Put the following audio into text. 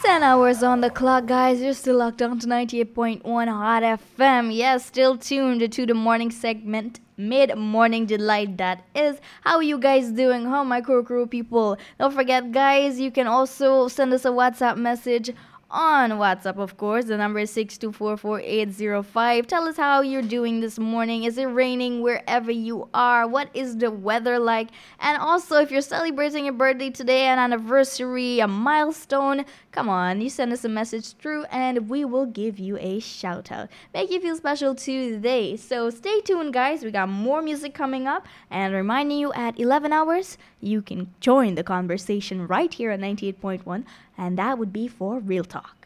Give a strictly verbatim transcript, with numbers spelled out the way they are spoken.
ten hours on the clock, guys. You're still locked on to ninety-eight point one Hot F M. Yes, still tuned to the morning segment, Mid Morning Delight. That is. How are you guys doing? How, my crew crew people? Don't forget, guys, you can also send us a WhatsApp message on WhatsApp, of course. The number is six two four four eight zero five. Tell us how you're doing this morning. Is it raining wherever you are? What is the weather like? And also, if you're celebrating your birthday today, an anniversary, a milestone, come on, you send us a message through and we will give you a shout out. Make you feel special today. So stay tuned, guys. We got more music coming up. And reminding you at eleven hours, you can join the conversation right here at ninety-eight point one. And that would be for Real Talk.